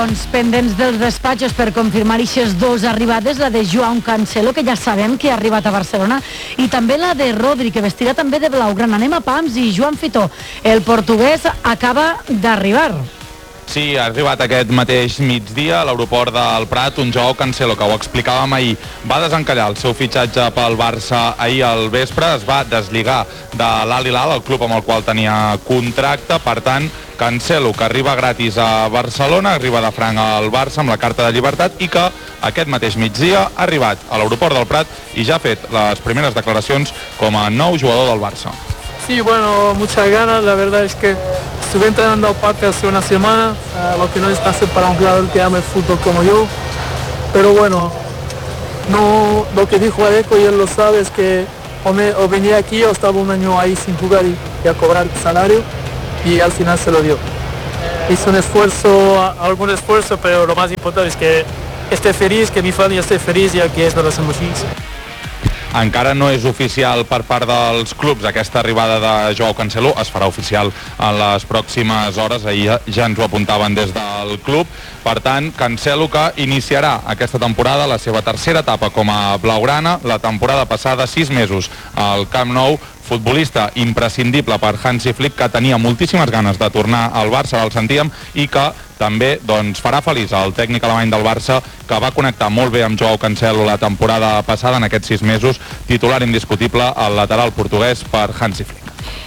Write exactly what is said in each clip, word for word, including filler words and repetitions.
Doncs pendents dels despatxos per confirmar aquestes dues arribades, la de Joao Cancelo, que ja sabem que ha arribat a Barcelona, i també la de Rodri, que vestirà també de blaugrana. Anem a pams i Joan Fitó, el portuguès, acaba d'arribar. Sí, ha arribat aquest mateix migdia a l'aeroport del Prat un Joao Cancelo, que ho explicàvem ahir. Va desencallar el seu fitxatge pel Barça ahir al vespre, es va deslligar de l'Al Hilal, el club amb el qual tenia contracte. Per tant, Cancelo, que arriba gratis a Barcelona, arriba de franc al Barça amb la carta de llibertat, i que aquest mateix migdia ha arribat a l'aeroport del Prat i ja ha fet les primeres declaracions com a nou jugador del Barça. Sí, bueno, muchas ganas. La verdad es que estuve entrenando aparte hace una semana, uh, lo que no es fácil para un jugador que ama el fútbol como yo. Pero bueno, no, lo que dijo Adeco, y él lo sabe, es que o, me, o venía aquí o estaba un año ahí sin jugar y, y a cobrar salario, y al final se lo dio. Hizo un esfuerzo, algún esfuerzo, pero lo más importante es que esté feliz, que mi familia esté feliz, ya que esto lo hace muchísimo. Encara no és oficial per part dels clubs aquesta arribada de Joao Cancelo, es farà oficial en les pròximes hores, ahir ja ens ho apuntaven des del club. Per tant, Cancelo, que iniciarà aquesta temporada la seva tercera etapa com a blaugrana, la temporada passada sis mesos al Camp Nou, futbolista imprescindible per Hansi Flick, que tenia moltíssimes ganes de tornar al Barça, el sentíem, i que també doncs, farà feliç el tècnic alemany del Barça, que va connectar molt bé amb Joao Cancelo la temporada passada, en aquests sis mesos, titular indiscutible al lateral portuguès per Hansi Flick.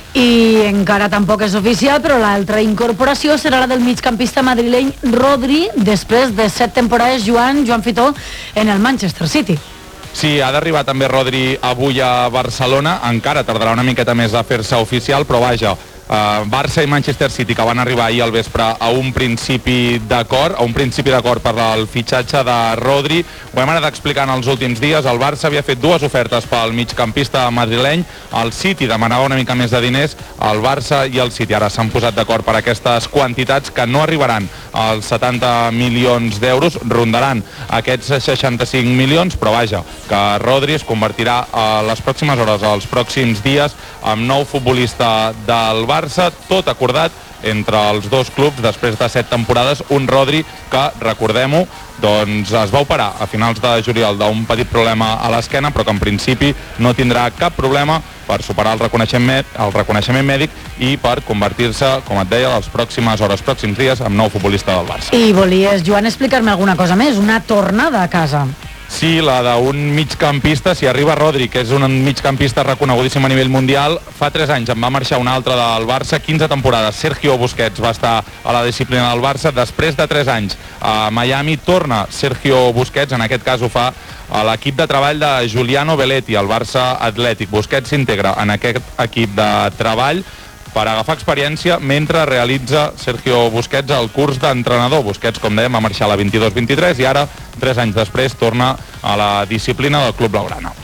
I encara tampoc és oficial, però l'altra incorporació serà la del migcampista madrileny Rodri, després de set temporades jugant, Joan Fitó, en el Manchester City. Sí, ha d'arribar també Rodri avui a Barcelona, encara tardarà una miqueta més a fer-se oficial, però vaja, Uh, Barça i Manchester City, que van arribar ahir al vespre a un principi d'acord, a un principi d'acord per al fitxatge de Rodri. Ho hem anat explicant els últims dies. El Barça havia fet dues ofertes pel migcampista madrileny, el City demanava una mica més de diners, el Barça i el City ara s'han posat d'acord per aquestes quantitats que no arribaran als setanta milions d'euros, rondaran aquests seixanta-cinc milions, però vaja, que Rodri es convertirà a les pròximes hores, als pròxims dies, amb nou futbolista del Barça, tot acordat entre els dos clubs després de set temporades. Un Rodri que, recordem-ho, doncs es va operar a finals de juliol d'un petit problema a l'esquena, però que en principi no tindrà cap problema per superar el reconeixement, el reconeixement mèdic i per convertir-se, com et deia, les pròximes hores, pròxims dies, en nou futbolista del Barça. I volies, Joan, explicar-me alguna cosa més, una tornada a casa. Sí, la d'un migcampista, si arriba Rodri, que és un migcampista reconegudíssim a nivell mundial. Fa tres anys en va marxar un altre del Barça, quinze temporades. Sergio Busquets va estar a la disciplina del Barça. Després de tres anys a Miami torna Sergio Busquets, en aquest cas ho fa a l'equip de treball de Giuliano Belletti, el Barça Atlètic. Busquets s'integra en aquest equip de treball per agafar experiència mentre realitza Sergio Busquets el curs d'entrenador. Busquets, com dèiem, va marxar a la vint-i-dos vint i-tres i ara, tres anys després, torna a la disciplina del Club Blaugrana.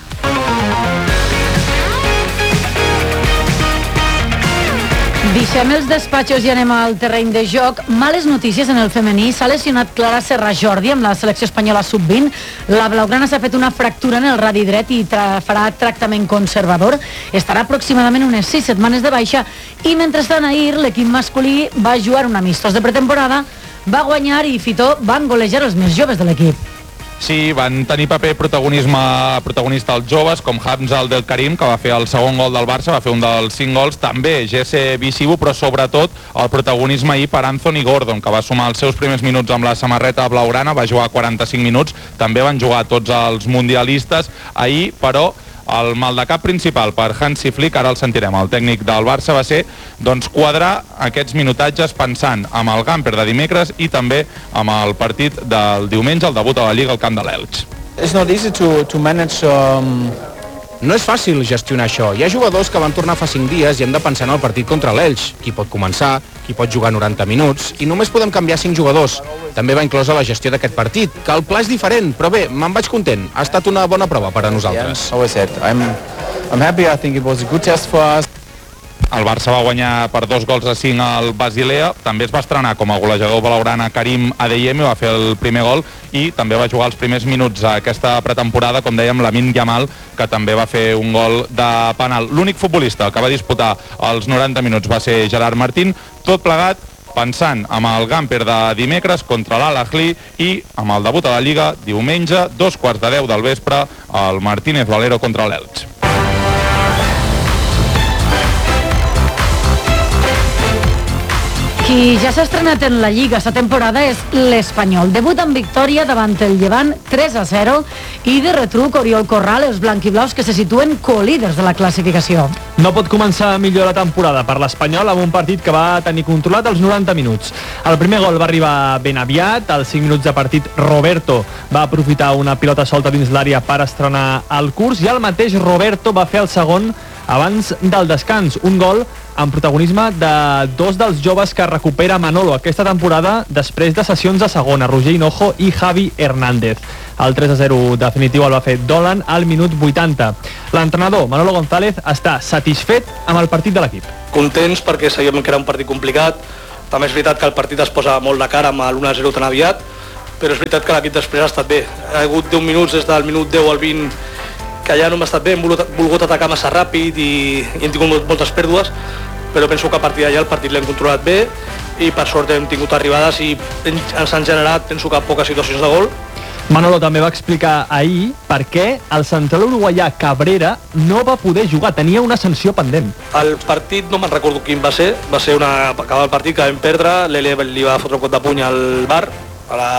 Deixem els despatxos i anem al terreny de joc. Males notícies en el femení. S'ha lesionat Clara Serra Jordi amb la selecció espanyola sub vint. La blaugrana s'ha fet una fractura en el radi dret i tra farà tractament conservador. Estarà aproximadament unes sis setmanes de baixa i mentrestant ahir l'equip masculí va jugar un amistós de pretemporada, va guanyar i Fitó van golejar els més joves de l'equip. Sí, van tenir paper protagonisme protagonista els joves, com Hamza el del Karim, que va fer el segon gol del Barça, va fer un dels cinc gols, també Jesse Visibu, però sobretot el protagonisme ahir per Anthony Gordon, que va sumar els seus primers minuts amb la samarreta blaugrana, va jugar quaranta-cinc minuts, també van jugar tots els mundialistes ahir, però el maldecap principal per Hansi Flick, ara el sentirem, el tècnic del Barça, va ser doncs, quadrar aquests minutatges pensant amb el Gamper de dimecres i també amb el partit del diumenge, el debut a la Lliga al camp de l'Elx. It's not easy to, to manage um... No és fàcil gestionar això. Hi ha jugadors que van tornar fa cinc dies i hem de pensar en el partit contra l'Elx. Qui pot començar, qui pot jugar noranta minuts, i només podem canviar cinc jugadors. També va inclosa la gestió d'aquest partit, que el pla és diferent, però bé, me'n vaig content. Ha estat una bona prova per a nosaltres. I'm, I'm happy. I think it was a good test for us. El Barça va guanyar per dos gols a cinc al Basilea, també es va estrenar com a golejador blaugrana Karim Adeyemi, va fer el primer gol i també va jugar els primers minuts a aquesta pretemporada, com dèiem, Lamine Yamal, que també va fer un gol de penal. L'únic futbolista que va disputar els noranta minuts va ser Gerard Martín, tot plegat pensant amb el Gamper de dimecres contra l'Al-Ahly i amb el debut a la Lliga diumenge, dos quarts de deu del vespre, el Martínez Valero contra l'Elx. Qui ja s'ha estrenat en la Lliga esta temporada és l'Espanyol. Debut amb victòria davant el Llevant tres a zero i de retruc Oriol Corral, els blanquiblaus que se situen colíders de la classificació. No pot començar millor la temporada per l'Espanyol amb un partit que va tenir controlat els noranta minuts. El primer gol va arribar ben aviat, als cinc minuts de partit Roberto va aprofitar una pilota solta dins l'àrea per estrenar el curs i el mateix Roberto va fer el segon abans del descans, un gol amb protagonisme de dos dels joves que recupera Manolo aquesta temporada després de sessions a segona, Roger Hinojo i Javi Hernández. El tres a zero definitiu el va fer Dolan al minut vuitanta. L'entrenador Manolo González està satisfet amb el partit de l'equip. Contents perquè sabíem que era un partit complicat. També és veritat que el partit es posa molt de cara amb l'u a zero tan aviat, però és veritat que l'equip després ha estat bé. Ha hagut deu minuts des del minut deu al vint que ja no hem estat bé, hem volgut, volgut atacar massa ràpid i, i hem tingut moltes pèrdues, però penso que a partir d'allà el partit l'hem controlat bé i per sort hem tingut arribades i ens han generat, penso que poques situacions de gol. Manolo també va explicar ahir per què el central uruguaià Cabrera no va poder jugar, tenia una sanció pendent. El partit no me'n recordo quin va ser, va ser una, acabar el partit que vam perdre, l'Ele li va fotre un cop de puny al bar, a la,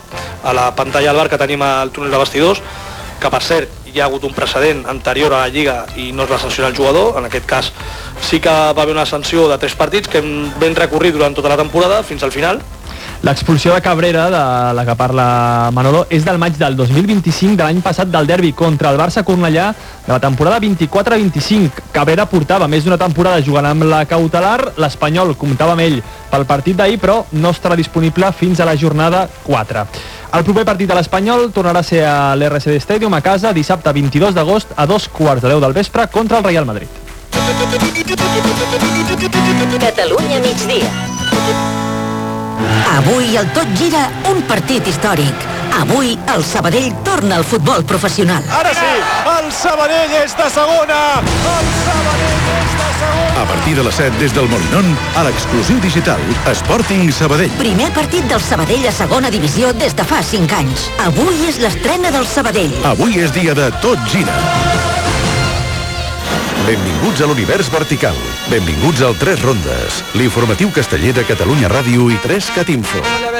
a la pantalla del bar que tenim al túnel de vestidors, que per cert hi ha hagut un precedent anterior a la Lliga i no es va sancionar el jugador. En aquest cas sí que va haver una sanció de tres partits que hem ben recorrit durant tota la temporada fins al final. L'expulsió de Cabrera, de la que parla Manolo, és del maig del dos mil vint-i-cinc de l'any passat del derbi contra el Barça Cornellà de la temporada vint-i-quatre vint-i-cinc. Cabrera portava més d'una temporada jugant amb la cautelar, l'Espanyol comptava amb ell pel partit d'ahir, però no estarà disponible fins a la jornada quatre. El proper partit de l'Espanyol tornarà a ser a l'R C D Stadium a casa dissabte vint-i-dos d'agost a dos quarts de deu del vespre contra el Real Madrid. Catalunya migdia. Avui el tot gira un partit històric. Avui el Sabadell torna al futbol professional. Ara sí, el Sabadell és de segona! El Sabadell és de segona! A partir de les set des del Molinón, a l'exclusiu digital Sporting Sabadell. Primer partit del Sabadell a segona divisió des de fa cinc anys. Avui és l'estrena del Sabadell. Avui és dia de Tot Gira. Benvinguts a l'univers vertical. Benvinguts al Tres Rondes, l'informatiu casteller de Catalunya Ràdio i tres cat info.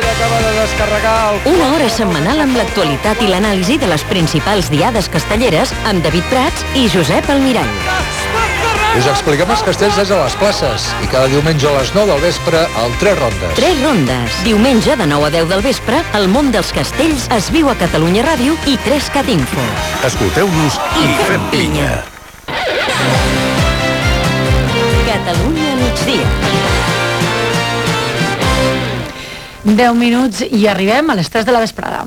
Una hora setmanal amb l'actualitat i l'anàlisi de les principals diades castelleres amb David Prats i Josep Almirall. Us expliquem els castells des de les places i cada diumenge a les nou del vespre al Tres Rondes. Tres Rondes. Diumenge de nou a deu del vespre, el món dels castells es viu a Catalunya Ràdio i tres cat info. Escolteu-nos i fem pinya. Catalunya migdia. deu minuts i arribem a les tres de la vesprada.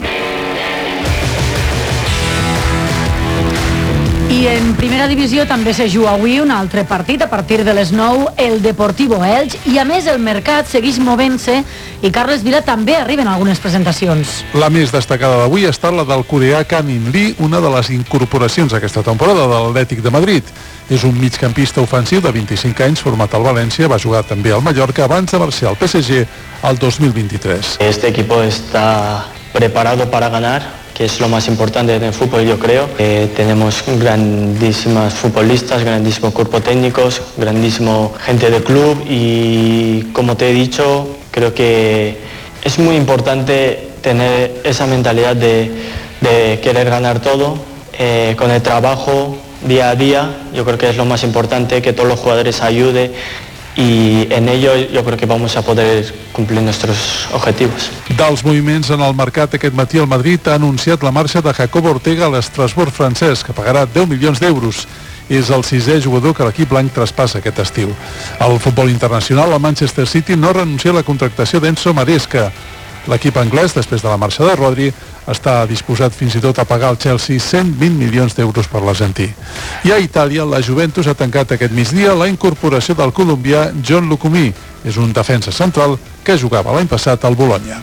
I en primera divisió també se juga avui un altre partit a partir de les nou, el Deportivo Elx, i a més el mercat segueix movent-se i Carles Vila també arriben algunes presentacions. La més destacada d'avui ha estat la del coreà Kang Min Lee, una de les incorporacions aquesta temporada de l'Atlètic de Madrid. És un migcampista ofensiu de vint-i-cinc anys, format al València, va jugar també al Mallorca abans de marxar al P S G al dos mil vint-i-tres. Este equipo está preparado para ganar, que es lo más importante en el fútbol, yo creo. Eh, tenemos grandísimas futbolistas, grandísimo cuerpo técnicos, grandísimo gente del club y, como te he dicho, creo que es muy importante tener esa mentalidad de, de querer ganar todo, eh, con el trabajo día a día. Yo creo que es lo más importante, que todos los jugadores ayuden y en ello yo creo que vamos a poder cumplir nuestros objetivos. Dels moviments en el mercat aquest matí, el Madrid ha anunciat la marxa de Jacob Ortega a l'Estrasburg francès, que pagarà deu milions d'euros. És el sisè jugador que l'equip blanc traspassa aquest estiu. Al futbol internacional, el Manchester City no renuncia a la contractació d'Enzo Maresca. L'equip anglès, després de la marxa de Rodri, està disposat fins i tot a pagar al Chelsea cent vint milions d'euros per l'argentí. I a Itàlia, la Juventus ha tancat aquest migdia la incorporació del colombià John Lucumí. És un defensa central que jugava l'any passat al Bologna.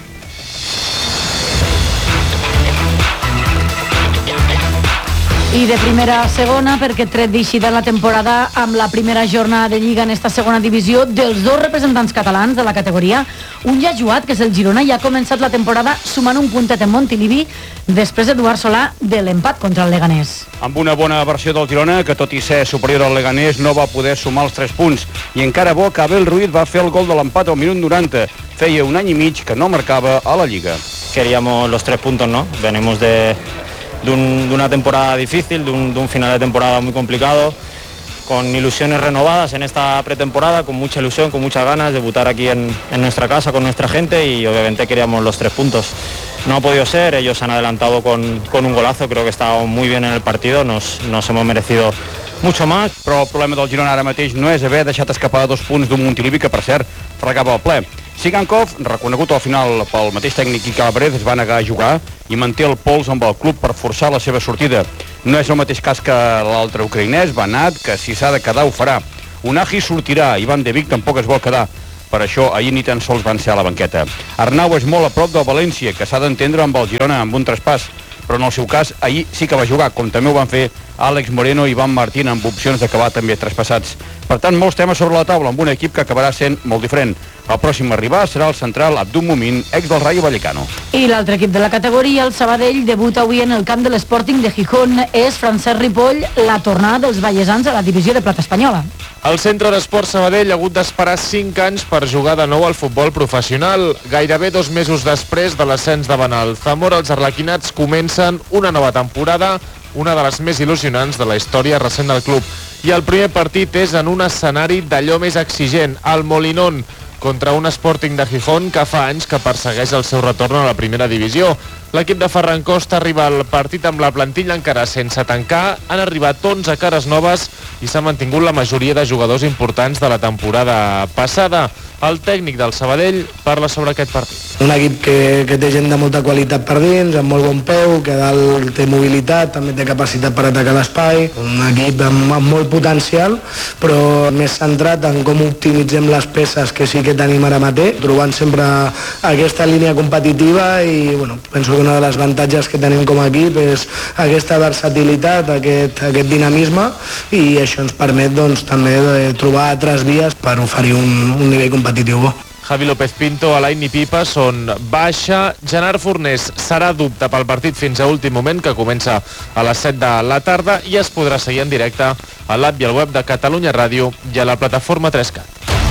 I de primera a segona, perquè tret d'eixida la temporada amb la primera jornada de Lliga en esta segona divisió dels dos representants catalans de la categoria, un ja ha jugat, que és el Girona, i ha començat la temporada sumant un puntet en Montilivi després d'Eduard Solà de l'empat contra el Leganés. Amb una bona versió del Girona, que tot i ser superior al Leganés no va poder sumar els tres punts. I encara bo que Abel Ruiz va fer el gol de l'empat al minut noranta. Feia un any i mig que no marcava a la Lliga. Queríamos los tres puntos, ¿no? Venimos de... De, un, de una temporada difícil, de un, de un final de temporada muy complicado, con ilusiones renovadas en esta pretemporada, con mucha ilusión, con muchas ganas de debutar aquí en, en nuestra casa con nuestra gente y obviamente queríamos los tres puntos. No ha podido ser, ellos han adelantado con, con un golazo, creo que estábamos muy bien en el partido, nos, nos hemos merecido mucho más. Però el problema del Girona ara mateix no és haver deixat escapar dos punts d'un Montilivi que, per cert, fregava el ple. Sigankov, reconegut al final pel mateix tècnic Quique Álvarez, es va negar a jugar i manté el pols amb el club per forçar la seva sortida. No és el mateix cas que l'altre ucraïnès, Banat, que si s'ha de quedar ho farà. Unai sortirà, Ivan de Vic tampoc es vol quedar. Per això ahir ni tan sols van ser a la banqueta. Arnau és molt a prop del València, que s'ha d'entendre amb el Girona amb un traspàs, però en el seu cas ahir sí que va jugar, com també ho van fer Àlex Moreno i Ivan Martín amb opcions d'acabar també traspassats. Per tant, molts temes sobre la taula amb un equip que acabarà sent molt diferent. El pròxim a arribar serà el central Abdul Mumin, ex del Rayo Vallecano. I l'altre equip de la categoria, el Sabadell, debuta avui en el camp de l'Sporting de Gijón. És Francesc Ripoll, la tornada dels vallesans a la divisió de plata espanyola. El Centre d'Esport Sabadell ha hagut d'esperar cinc anys per jugar de nou al futbol professional. Gairebé dos mesos després de l'ascens davant el Zamora, els arlequinats comencen una nova temporada, una de les més il·lusionants de la història recent del club. I el primer partit és en un escenari d'allò més exigent, el Molinón, contra un Sporting de Gijón que fa anys que persegueix el seu retorn a la primera divisió. L'equip de Ferran Costa arriba al partit amb la plantilla encara sense tancar, han arribat onze cares noves i s'ha mantingut la majoria de jugadors importants de la temporada passada. El tècnic del Sabadell parla sobre aquest partit. Un equip que, que té gent de molta qualitat per dins, amb molt bon peu, que dalt té mobilitat, també té capacitat per atacar l'espai, un equip amb, amb molt potencial, però més centrat en com optimitzem les peces que sí que tenim ara mateix, trobant sempre aquesta línia competitiva i bueno, penso que una de les avantatges que tenim com a equip és aquesta versatilitat, aquest, aquest dinamisme i això ens permet doncs, també de trobar altres vies per oferir un, un nivell competitiu. Javi López Pinto, Alain i Pipa són baixa. Gerard Fornés serà dubte pel partit fins a últim moment, que comença a les set de la tarda i es podrà seguir en directe a l'app i al web de Catalunya Ràdio i a la plataforma tres cat.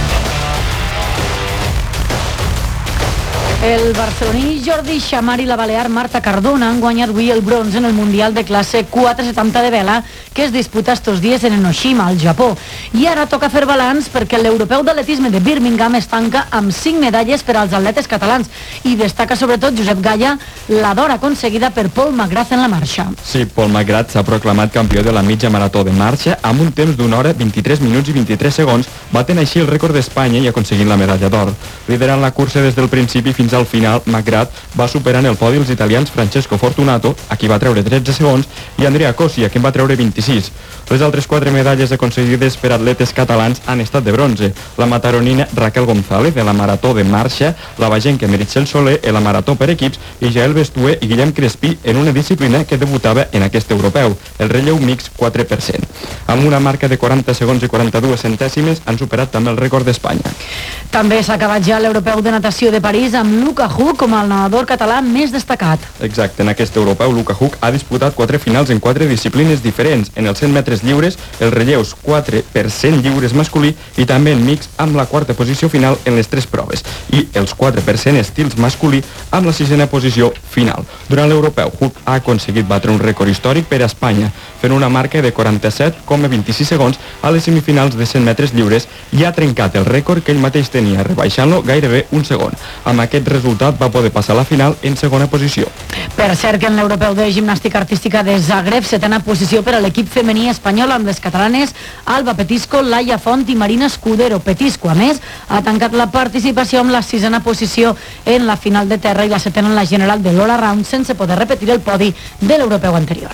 El barceloní Jordi Xamar i la balear Marta Cardona han guanyat avui el bronze en el Mundial de classe quatre setanta de vela que es disputa estos dies en Enoshima, al Japó. I ara toca fer balanç perquè l'europeu d'atletisme de Birmingham es tanca amb cinc medalles per als atletes catalans i destaca sobretot Josep Galla la d'or aconseguida per Paul McGrath en la marxa. Sí, Paul McGrath s'ha proclamat campió de la mitja marató de marxa amb un temps d'una hora, vint-i-tres minuts i vint-i-tres segons, batent així el rècord d'Espanya i aconseguint la medalla d'or. Liderant la cursa des del principi fins al final, McGrath va superant el podi els italians Francesco Fortunato, a qui va treure tretze segons, i Andrea Cosi, a qui en va treure vint-i-sis. Les altres quatre medalles aconseguides per atletes catalans han estat de bronze. La mataronina Raquel González, de la marató de marxa, la bagenca Meritxell Soler, en la marató per equips, i Jael Bestué i Guillem Crespí en una disciplina que debutava en aquest europeu, el relleu mix quatre per cent. Amb una marca de quaranta segons i quaranta-dues centèsimes han superat també el rècord d'Espanya. També s'ha acabat ja l'europeu de natació de París amb Luka Huk com el nedador català més destacat. Exacte, en aquest europeu Luka Huk ha disputat quatre finals en quatre disciplines diferents, en els cent metres lliures, els relleus quatre per cent lliures masculí i també en mix amb la quarta posició final en les tres proves i els quatre per cent estils masculí amb la sisena posició final. Durant l'europeu, Huk ha aconseguit batre un rècord històric per a Espanya, fent una marca de quaranta-set coma vint-i-sis segons a les semifinals de cent metres lliures i ha trencat el rècord que ell mateix tenia, rebaixant-lo gairebé un segon. Amb aquest resultat va poder passar a la final en segona posició. Per cert que en l'europeu de gimnàstica artística de Zagreb, setena posició per a l'equip femení espanyol amb les catalanes Alba Petisco, Laia Font i Marina Escudero. Petisco, a més, ha tancat la participació amb la sisena posició en la final de terra i la setena en la general de l'All Around sense poder repetir el podi de l'europeu anterior.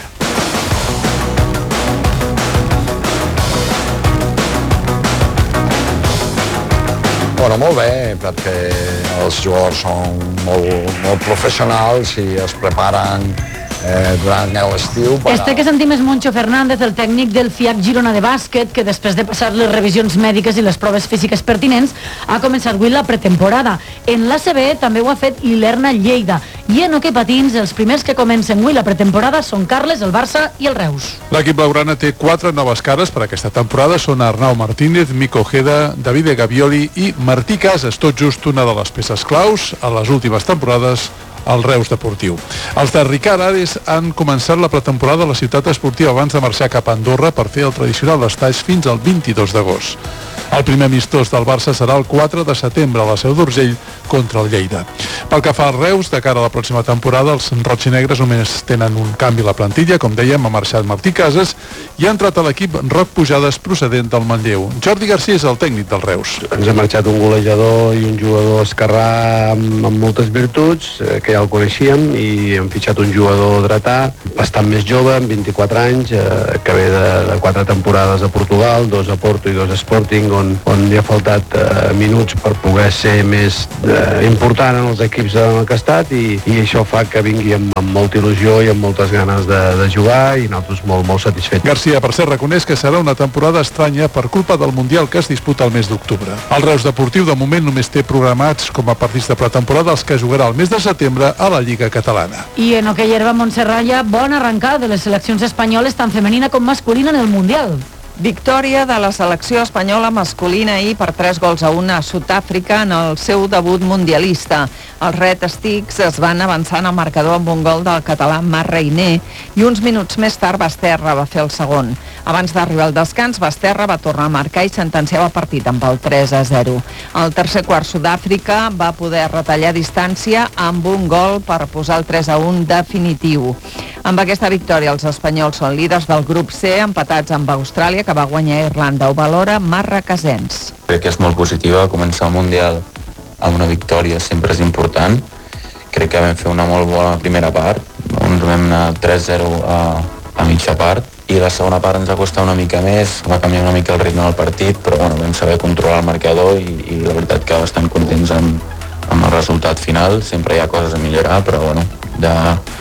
Bueno, molt bé, perquè els jugadors són molt, molt professionals i es preparen eh, durant l'estiu. Però... Este que sentim és Moncho Fernández, el tècnic del F I A C Girona de bàsquet, que després de passar les revisions mèdiques i les proves físiques pertinents ha començat avui la pretemporada. En l'A C B també ho ha fet l'Ilerna Lleida. I en hoquei patins, els primers que comencen avui la pretemporada són Carles, el Barça i el Reus. L'equip blaugrana té quatre noves cares per aquesta temporada. Són Arnau Martínez, Mico Ojeda, Davide Gavioli i Martí Casas, tot just una de les peces claus a les últimes temporades al Reus Deportiu. Els de Ricard Ares han començat la pretemporada a la ciutat esportiva abans de marxar cap a Andorra per fer el tradicional estatge fins al vint-i-dos d'agost. El primer amistós del Barça serà el quatre de setembre a la Seu d'Urgell contra el Lleida. Pel que fa al Reus, de cara a la pròxima temporada, els roig i negres només tenen un canvi a la plantilla. Com dèiem, ha marxat Martí Casas i ha entrat a l'equip Roc Pujades procedent del Manlleu. Jordi Garcia és el tècnic del Reus. Ens ha marxat un golejador i un jugador esquerrà amb, amb moltes virtuts, eh, que ja el coneixíem, i hem fitxat un jugador dretà, bastant més jove, amb vint-i-quatre anys, eh, que ve de, de quatre temporades a Portugal, dos a Porto i dos a Sporting, on, on li ha faltat eh, minuts per poder ser més eh, important en els equips en el que ha estat, i, i això fa que vingui amb, amb molta il·lusió i amb moltes ganes de, de jugar, i nosaltres molt, molt satisfets. Garcia, per cert, reconeix que serà una temporada estranya per culpa del Mundial que es disputa el mes d'octubre. El Reus Deportiu de moment només té programats com a partits de pretemporada els que jugarà el mes de setembre a la Lliga Catalana. I en hoquei herba, Montserrat, bona arrencada de les seleccions espanyoles tant femenina com masculina en el Mundial. Victòria de la selecció espanyola masculina ahir per tres gols a un a Sud-àfrica en el seu debut mundialista. Els Red Sticks es van avançar en el marcador amb un gol del català Marc Reiner i uns minuts més tard Basterra va fer el segon. Abans d'arribar al descans, Basterra va tornar a marcar i sentenciava el partit amb el tres a zero. Al tercer quart, Sud-àfrica va poder retallar distància amb un gol per posar el tres a un definitiu. Amb aquesta victòria, els espanyols són líders del grup C, empatats amb Austràlia, que va guanyar Irlanda. Ho valora Marra Casens. Crec que és molt positiva començar el Mundial amb una victòria, sempre és important. Crec que vam fer una molt bona primera part, ens vam anar tres zero a, a mitja part, i la segona part ens va costar una mica més, va canviar una mica el ritme del partit, però bueno, vam saber controlar el marcador i, i la veritat que bastant contents amb, amb el resultat final. Sempre hi ha coses a millorar, però bueno, de,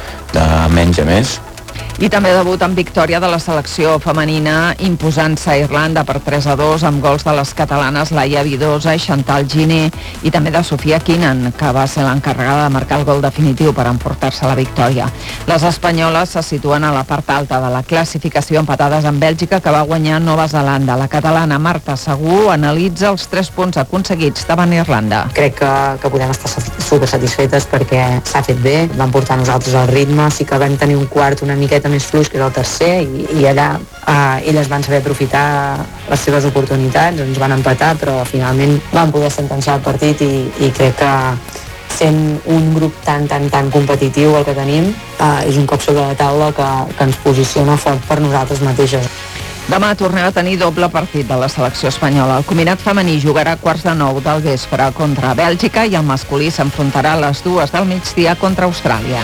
de menys a més. I també debut amb victòria de la selecció femenina imposant-se a Irlanda per tres a dos amb gols de les catalanes Laia Vidosa i Chantal Giner i també de Sofia Kinan, que va ser l'encarregada de marcar el gol definitiu per emportar-se la victòria. Les espanyoles se situen a la part alta de la classificació, empatades amb Bèlgica, que va guanyar Nova Zelanda. La catalana Marta Segú analitza els tres punts aconseguits davant Irlanda. Crec que, que podem estar super satisfetes perquè s'ha fet bé, vam portar nosaltres el ritme, sí que vam tenir un quart una miqueta més fluix que és el tercer, i, i allà eh, elles van saber aprofitar les seves oportunitats, ens van empatar, però finalment van poder sentenciar el partit, i, i crec que sent un grup tan, tan, tan competitiu el que tenim, eh, és un cop sobre la taula que, que ens posiciona fort per nosaltres mateixes. Demà tornem a tenir doble partit de la selecció espanyola. El combinat femení jugarà a quarts de nou del vespre contra Bèlgica i el masculí s'enfrontarà a les dues del migdia contra Austràlia.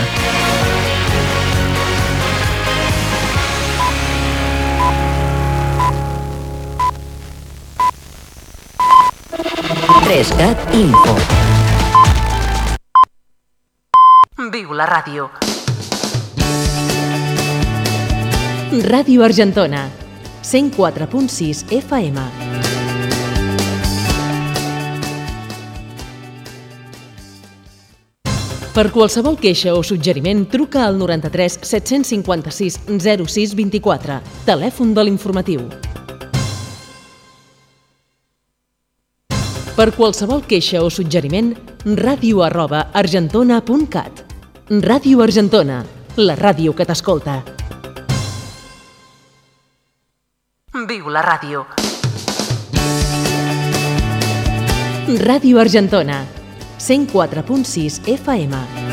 Rescat Info. Viu la ràdio. Ràdio Argentona, cent quatre punt sis F M. Per qualsevol queixa o suggeriment, truca al noranta-tres set-cents cinquanta-sis zero sis vint-i-quatre, telèfon de l'informatiu. Per qualsevol queixa o suggeriment, ràdio arroba argentona punt cat. Ràdio Argentona, la ràdio que t'escolta. Viu la ràdio. Ràdio Argentona, cent quatre punt sis F M.